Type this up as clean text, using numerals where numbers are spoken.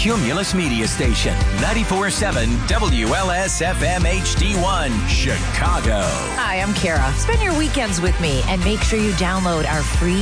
Cumulus Media Station, 94.7 WLS-FM HD1, Chicago. Hi, I'm Kara. Spend your weekends with me and make sure you download our free